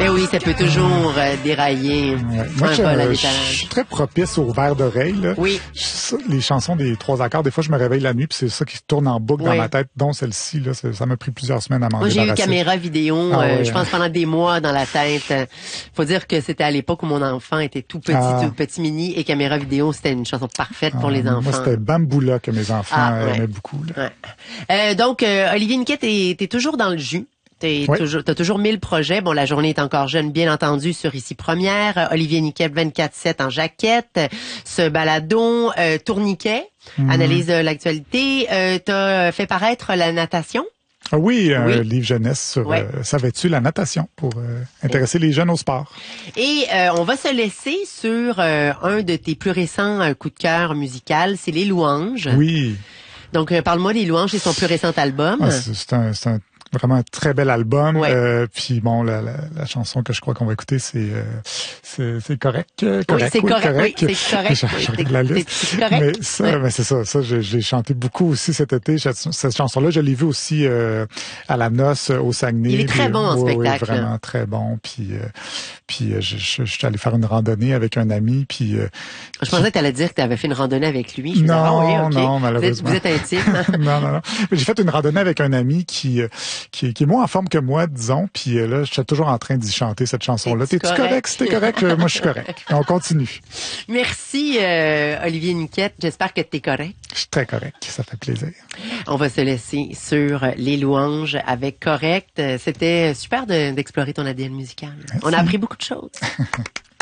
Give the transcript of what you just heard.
Ben oui, ça peut toujours dérailler. Ouais. Moi, je suis très propice aux vers d'oreille. Là. Oui. Les chansons des 3 accords, des fois, je me réveille la nuit puis c'est ça qui tourne en boucle dans ma tête, dont celle-ci. Là, ça m'a pris plusieurs semaines à m'en débarrasser. Moi, j'ai eu caméra vidéo, je pense, pendant des mois dans la tête. Faut dire que c'était à l'époque où mon enfant était tout petit mini, et caméra vidéo, c'était une chanson parfaite pour les enfants. Moi, c'était Bamboula que mes enfants aimaient beaucoup. Là. Ouais. Donc, Olivier Niquet, t'es toujours dans le jus. T'as toujours 1000 projets. Bon, la journée est encore jeune, bien entendu, sur Ici Première. Olivier Niquet, 24/7 en jaquette. Ce balado, Tourniquet, analyse de l'actualité. T'as fait paraître la natation. Ah oui, un livre jeunesse sur savais-tu la natation pour intéresser les jeunes au sport. Et on va se laisser sur un de tes plus récents coups de cœur musical, c'est Les Louanges. Oui. Donc parle-moi des Louanges et son plus récent album. C'est un vraiment un très bel album. Puis bon, la chanson que je crois qu'on va écouter, c'est correct. Oui, c'est correct. C'est correct. Mais c'est ça. Ça, j'ai chanté beaucoup aussi cet été. Cette chanson-là, je l'ai vue aussi à la noce au Saguenay. Il est très bon en spectacle. Oui, vraiment très bon. Puis je suis allé faire une randonnée avec un ami. Puis je pensais que tu allais dire que tu avais fait une randonnée avec lui. Non, malheureusement. Vous êtes intime. Non. J'ai fait une randonnée avec un ami qui est moins en forme que moi, disons. Puis là, je suis toujours en train d'y chanter cette chanson-là. T'es-tu correct? Si t'es correct, moi, je suis correct. On continue. Merci, Olivier Niquet. J'espère que t'es correct. Je suis très correct. Ça fait plaisir. On va se laisser sur Les Louanges avec Correct. C'était super d'explorer ton ADN musical. Merci. On a appris beaucoup de choses.